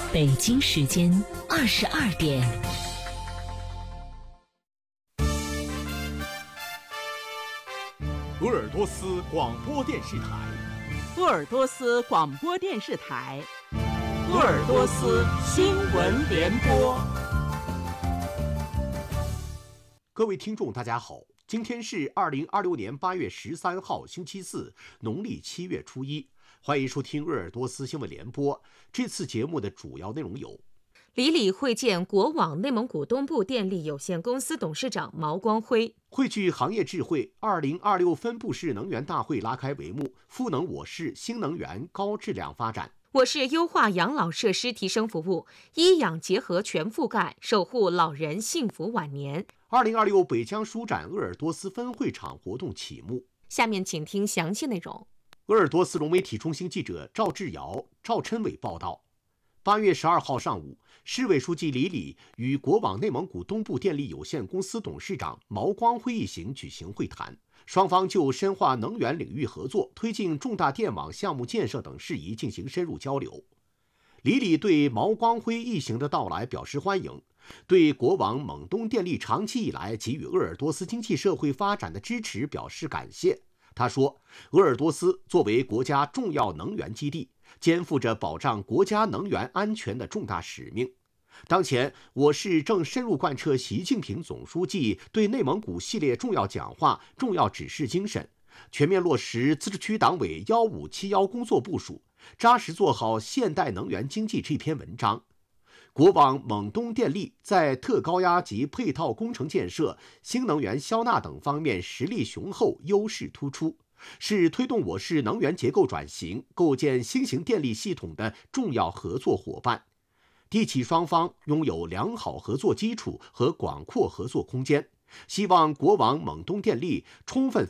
北京时间22点。 鄂尔多斯广播电视台， 鄂尔多斯广播电视台，鄂尔多斯新闻联播。 各位听众，大家好，今天是2026年8月13号，星期四，农历7月初1。欢迎收听鄂尔多斯新闻联播。这次节目的主要内容有： 李李会见国网内蒙古东部电力有限公司董事长毛光辉； 汇聚行业智慧，2026分布式能源大会拉开帷幕，赋能我市新能源高质量发展。 我市优化养老设施提升服务，医养结合全覆盖，守护老人幸福晚年。 2026北疆书展鄂尔多斯分会场活动启幕。 下面请听详细内容。 鄂尔多斯融媒体中心记者赵志尧、赵琛伟报道：8月12号上午，市委书记李李与国网内蒙古东部电力有限公司董事长毛光辉一行举行会谈，双方就深化能源领域合作、推进重大电网项目建设等事宜进行深入交流。李李对毛光辉一行的到来表示欢迎，对国网蒙东电力长期以来给予鄂尔多斯经济社会发展的支持表示感谢。他说，鄂尔多斯作为国家重要能源基地，肩负着保障国家能源安全的重大使命。当前，我市正深入贯彻习近平总书记对内蒙古系列重要讲话、重要指示精神，全面落实自治区党委1571工作部署，扎实做好现代能源经济这篇文章。国网蒙东电力在特高压及配套工程建设、新能源消纳等方面实力雄厚、优势突出，是推动我市能源结构转型、构建新型电力系统的重要合作伙伴。地企双方拥有良好合作基础和广阔合作空间，希望国网蒙东电力充分